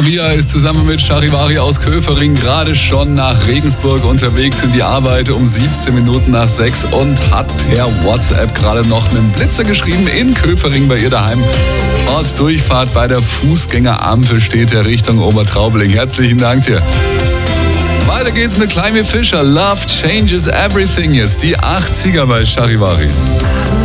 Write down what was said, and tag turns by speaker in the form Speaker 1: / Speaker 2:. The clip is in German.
Speaker 1: Maria ist zusammen mit Charivari aus Köfering gerade schon nach Regensburg unterwegs in die Arbeit um 17 Minuten nach 6 und hat per WhatsApp gerade noch einen Blitzer geschrieben in Köfering bei ihr daheim. Ortsdurchfahrt bei der Fußgängerampel steht der Richtung Obertraubeling. Herzlichen Dank dir. Weiter geht's mit Climby Fisher. Love Changes Everything jetzt. Die 80er bei Charivari.